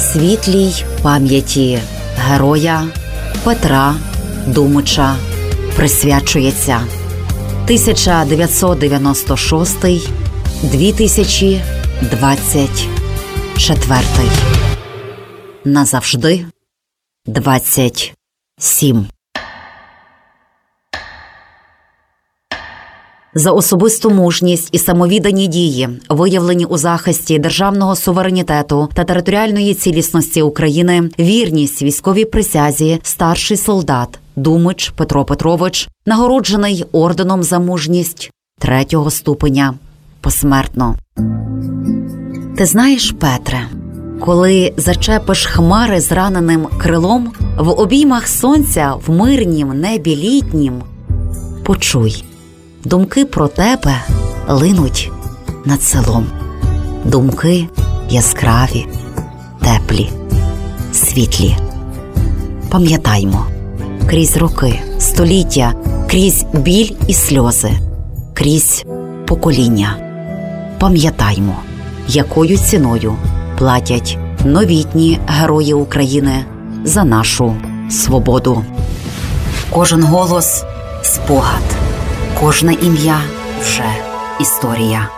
світлій пам'яті героя Петра Думича присвячується 1926-2024. Назавжди 27. За особисту мужність і самовіддані дії, виявлені у захисті державного суверенітету та територіальної цілісності України, вірність військовій присязі, старший солдат Думич Петро Петрович нагороджений орденом за мужність 3-го ступеня посмертно. Ти знаєш, Петре, коли зачепиш хмари зраненим крилом, в обіймах сонця в мирнім небі літнім, почуй, думки про тебе линуть над селом. Думки яскраві, теплі, світлі. Пам'ятаймо, крізь роки, століття, крізь біль і сльози, крізь покоління. Пам'ятаймо, якою ціною платять новітні герої України за нашу свободу. Кожен голос – спогад, кожне ім'я – вже історія.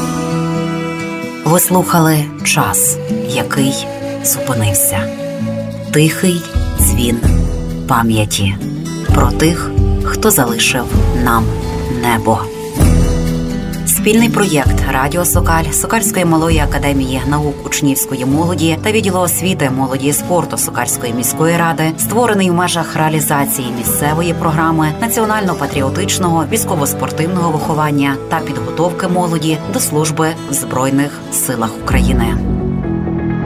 Ви слухали «Час, який зупинився». Тихий дзвін пам'яті про тих, хто залишив нам небо. Спільний проєкт «Радіо Сокаль», Сокальської малої академії наук учнівської молоді та відділу освіти, молоді і спорту Сокальської міської ради, створений в межах реалізації місцевої програми національно-патріотичного військово-спортивного виховання та підготовки молоді до служби в Збройних силах України.